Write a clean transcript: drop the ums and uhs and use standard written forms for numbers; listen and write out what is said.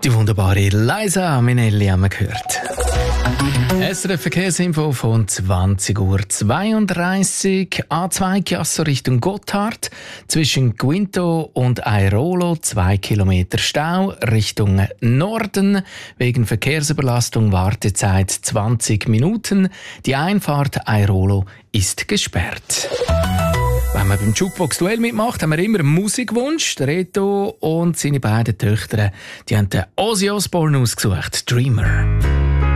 Die wunderbare Liza Minnelli haben wir gehört. SRF Verkehrsinfo von 20:32 Uhr. A2 Chiasso Richtung Gotthard. Zwischen Guinto und Airolo 2 Kilometer Stau. Richtung Norden. Wegen Verkehrsüberlastung Wartezeit 20 Minuten. Die Einfahrt Airolo ist gesperrt. Wenn man beim Jukebox-Duell mitmacht, haben wir immer einen Musikwunsch. Der Reto und seine beiden Töchter, die haben den Ozzy Osbourne ausgesucht, Dreamer.